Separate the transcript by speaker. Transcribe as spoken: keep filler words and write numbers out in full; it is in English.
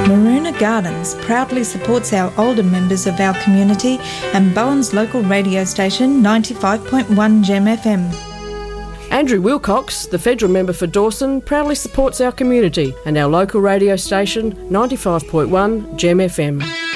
Speaker 1: Maroona Gardens proudly supports our older members of our community and Bowen's local radio station ninety-five point one Gem F M.
Speaker 2: Andrew Wilcox, the federal member for Dawson, proudly supports our community and our local radio station ninety-five point one Gem F M.